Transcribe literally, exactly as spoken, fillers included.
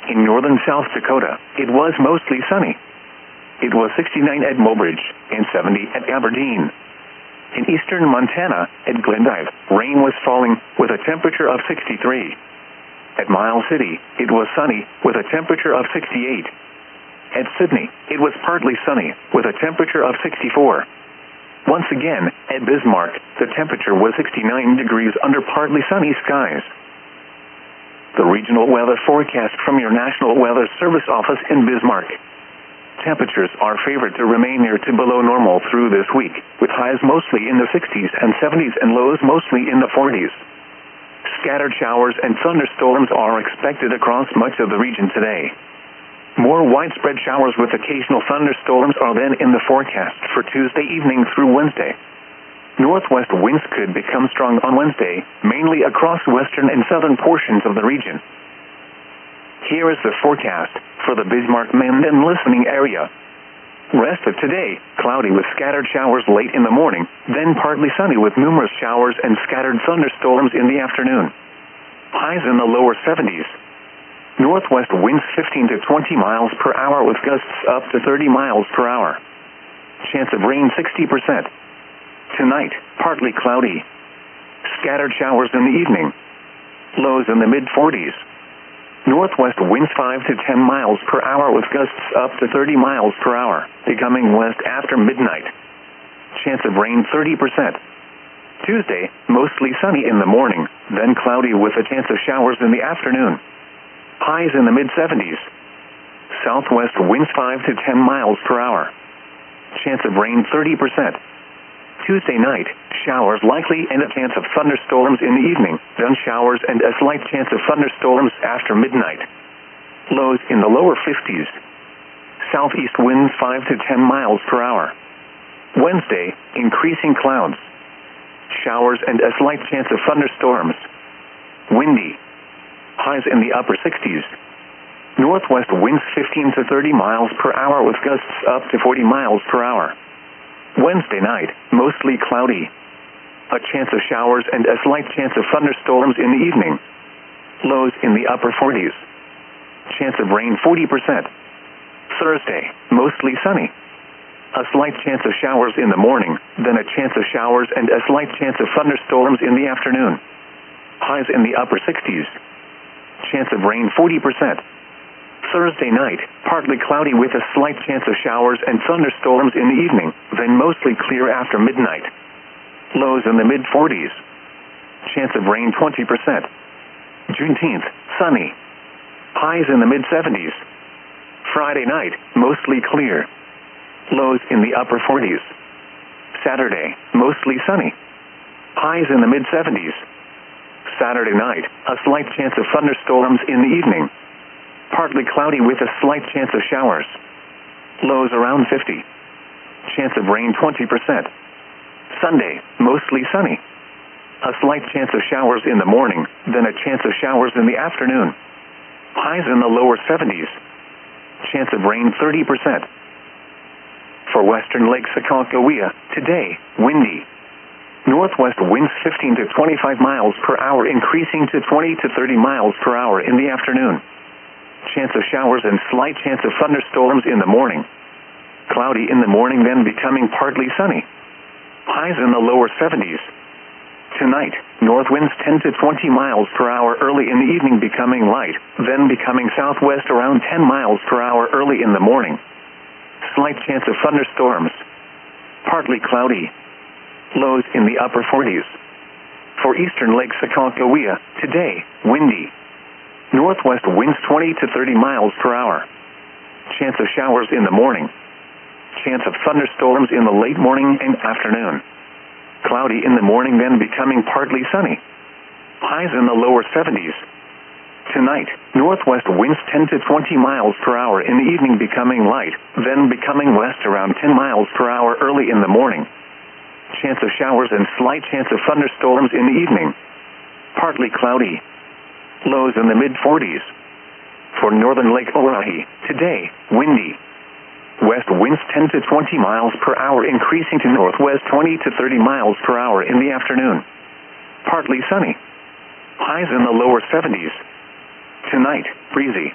In northern South Dakota, it was mostly sunny. It was sixty-nine at Mobridge and seventy at Aberdeen. In eastern Montana, at Glendive, rain was falling with a temperature of sixty-three. At Miles City, it was sunny with a temperature of sixty-eight. At Sydney, it was partly sunny with a temperature of sixty-four. Once again, at Bismarck, the temperature was sixty-nine degrees under partly sunny skies. The regional weather forecast from your National Weather Service office in Bismarck. Temperatures are favored to remain near to below normal through this week, with highs mostly in the sixties and seventies and lows mostly in the forties. Scattered showers and thunderstorms are expected across much of the region today. More widespread showers with occasional thunderstorms are then in the forecast for Tuesday evening through Wednesday. Northwest winds could become strong on Wednesday, mainly across western and southern portions of the region. Here is the forecast for the Bismarck-Mend and listening area. Rest of today, cloudy with scattered showers late in the morning, then partly sunny with numerous showers and scattered thunderstorms in the afternoon. Highs in the lower seventies. Northwest winds fifteen to twenty miles per hour with gusts up to thirty miles per hour. Chance of rain sixty percent. Tonight, partly cloudy. Scattered showers in the evening. Lows in the mid forties. Northwest winds five to ten miles per hour with gusts up to thirty miles per hour, becoming west after midnight. Chance of rain thirty percent. Tuesday, mostly sunny in the morning, then cloudy with a chance of showers in the afternoon. Highs in the mid seventies. Southwest winds five to ten miles per hour. Chance of rain thirty percent. Tuesday night, showers likely and a chance of thunderstorms in the evening, then showers and a slight chance of thunderstorms after midnight. Lows in the lower fifties. Southeast winds five to ten miles per hour. Wednesday, increasing clouds. Showers and a slight chance of thunderstorms. Windy. Highs in the upper sixties. Northwest winds fifteen to thirty miles per hour with gusts up to forty miles per hour. Wednesday night, mostly cloudy. A chance of showers and a slight chance of thunderstorms in the evening. Lows in the upper forties. Chance of rain forty percent. Thursday, mostly sunny. A slight chance of showers in the morning, then a chance of showers and a slight chance of thunderstorms in the afternoon. Highs in the upper sixties. Chance of rain forty percent. Thursday night, partly cloudy with a slight chance of showers and thunderstorms in the evening, then mostly clear after midnight. Lows in the mid forties. Chance of rain twenty percent. Juneteenth, sunny. Highs in the mid seventies. Friday night, mostly clear. Lows in the upper forties. Saturday, mostly sunny. Highs in the mid seventies. Saturday night, a slight chance of thunderstorms in the evening. Partly cloudy with a slight chance of showers. Lows around fifty. Chance of rain twenty percent. Sunday, mostly sunny. A slight chance of showers in the morning, then a chance of showers in the afternoon. Highs in the lower seventies. Chance of rain thirty percent. For western Lake Sakakawea, today, windy. Northwest winds fifteen to twenty-five miles per hour increasing to twenty to thirty miles per hour in the afternoon. Chance of showers and slight chance of thunderstorms in the morning. Cloudy in the morning, then becoming partly sunny. Highs in the lower seventies. Tonight, north winds ten to twenty miles per hour early in the evening, becoming light, then becoming southwest around ten miles per hour early in the morning. Slight chance of thunderstorms. Partly cloudy. Lows in the upper forties. For eastern Lake Sakakawea, today, windy. Northwest winds twenty to thirty miles per hour. Chance of showers in the morning. Chance of thunderstorms in the late morning and afternoon. Cloudy in the morning, then becoming partly sunny. Highs in the lower seventies. Tonight, northwest winds ten to twenty miles per hour in the evening, becoming light, then becoming west around ten miles per hour early in the morning. Chance of showers and slight chance of thunderstorms in the evening. Partly cloudy. Lows in the mid forties. For northern Lake Oahe, today, windy. West winds ten to twenty miles per hour increasing to northwest twenty to thirty miles per hour in the afternoon. Partly sunny. Highs in the lower seventies. Tonight, breezy.